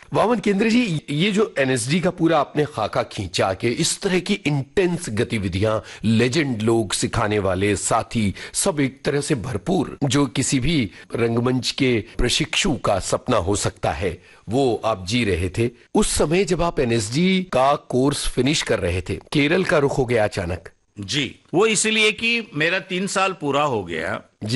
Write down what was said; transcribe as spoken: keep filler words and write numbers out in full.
वामन केंद्र जी, ये जो एनएसडी का पूरा आपने खाका खींचा कि इस तरह की इंटेंस गतिविधियां, लेजेंड लोग, सिखाने वाले साथी, सब एक तरह से भरपूर, जो किसी भी रंगमंच के प्रशिक्षु का सपना हो सकता है, वो आप जी रहे थे। उस समय जब आप एनएसडी का कोर्स फिनिश कर रहे थे, केरल का रुख हो गया अचानक। जी, वो इसलिए कि मेरा तीन साल पूरा हो गया।